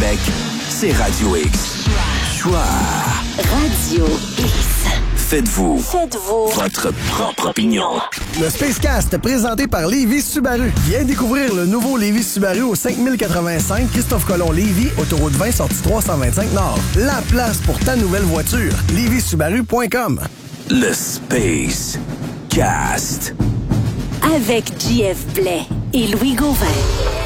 Québec, c'est Radio X. Choix. Radio X. Faites-vous votre propre opinion. Le Spacecast, présenté par Lévis Subaru. Viens découvrir le nouveau Lévis Subaru au 5085 Christophe Colomb Lévis, autoroute 20, sortie 325 Nord. La place pour ta nouvelle voiture. LévisSubaru.com. Le Spacecast. Avec JF Blais et Louis Gauvin.